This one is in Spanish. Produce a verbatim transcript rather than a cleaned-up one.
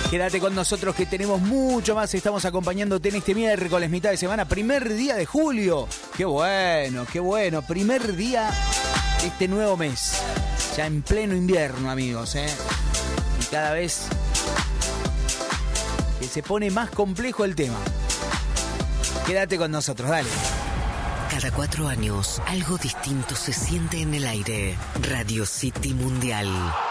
Quédate con nosotros que tenemos mucho más. Estamos acompañándote en este miércoles, mitad de semana, primer día de julio. Qué bueno, qué bueno. Primer día de este nuevo mes. Ya en pleno invierno, amigos, ¿eh? Y cada vez que se pone más complejo el tema. Quédate con nosotros, dale. Cada cuatro años, algo distinto se siente en el aire. Radio City Mundial.